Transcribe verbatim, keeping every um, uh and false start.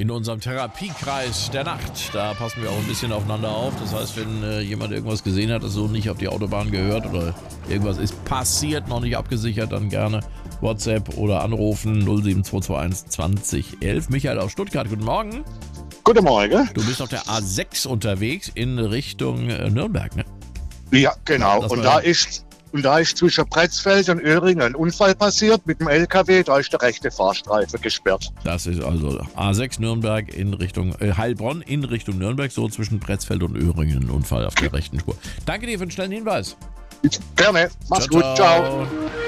in unserem Therapiekreis der Nacht. Da passen wir auch ein bisschen aufeinander auf. Das heißt, wenn äh, jemand irgendwas gesehen hat, das so nicht auf die Autobahn gehört oder irgendwas ist passiert, noch nicht abgesichert, dann gerne WhatsApp oder anrufen null sieben zwei zwei eins zwanzig elf. Michael aus Stuttgart, guten Morgen. Guten Morgen. Du bist auf der A sechs unterwegs in Richtung äh, Nürnberg, ne? Ja, genau. Das Und war- da ist und da ist zwischen Pretzfeld und Öhringen ein Unfall passiert mit dem L K W. Da ist der rechte Fahrstreifen gesperrt. Das ist also A sechs Nürnberg in Richtung äh, Heilbronn in Richtung Nürnberg, so zwischen Pretzfeld und Öhringen ein Unfall auf der rechten Spur. Danke dir für den schnellen Hinweis. Gerne. Mach's gut. Ciao.